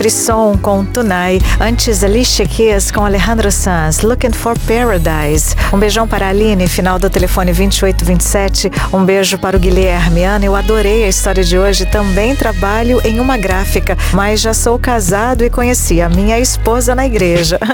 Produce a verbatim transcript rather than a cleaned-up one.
Frisson com Tunai, antes Alicia Keys com Alejandro Sanz, Looking for Paradise. Um beijão para a Aline, final do telefone vinte e oito vinte e sete. Um beijo para o Guilherme. Ana, eu adorei a história de hoje. Também trabalho em uma gráfica, mas já sou casado e conheci a minha esposa na igreja.